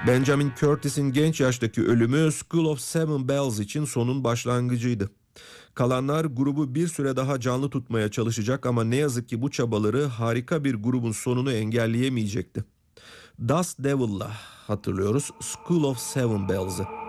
Benjamin Curtis'in genç yaştaki ölümü School of Seven Bells için sonun başlangıcıydı. Kalanlar grubu bir süre daha canlı tutmaya çalışacak ama ne yazık ki bu çabaları harika bir grubun sonunu engelleyemeyecekti. Dust Devil'la hatırlıyoruz School of Seven Bells'ı.